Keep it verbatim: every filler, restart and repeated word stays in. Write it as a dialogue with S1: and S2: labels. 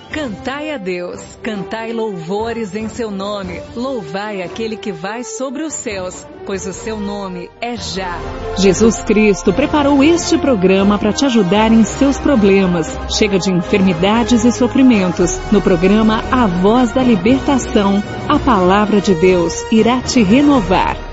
S1: Cantai a Deus, cantai louvores em seu nome, louvai aquele que vai sobre os céus, pois o seu nome é Já.
S2: Jesus Cristo preparou este programa para te ajudar em seus problemas. Chega de enfermidades e sofrimentos. No programa A Voz da Libertação, a palavra de Deus irá te renovar.